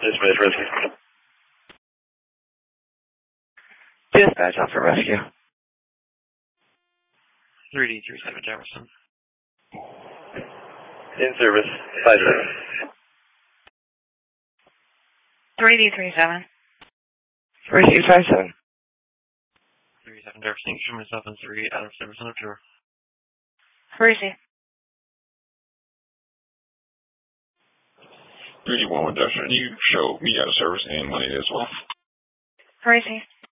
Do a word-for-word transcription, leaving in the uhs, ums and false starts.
Dispatch rescue. Dispatch out for rescue. three D three seven Jefferson. In service. Five seven. three D three seven. three D five seven. three seven Jefferson, show myself in three out of service on the tour. Where is he? three D one Jefferson, you show me out of service and money as well. Where is he?